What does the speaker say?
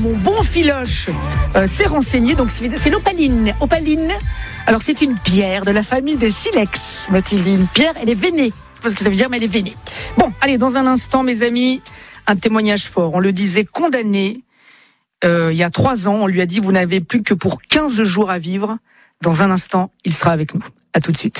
mon bon Philoche s'est renseigné. Donc c'est l'opaline. Opaline. Alors c'est une pierre de la famille des silex, m'a-t-il dit. Une pierre, elle est veinée. Parce que ça veut dire, mais elle est veinée. Bon, allez, dans un instant, mes amis, un témoignage fort. On le disait condamné. Il y a 3 ans, on lui a dit, vous n'avez plus que pour 15 jours à vivre. Dans un instant, il sera avec nous. À tout de suite.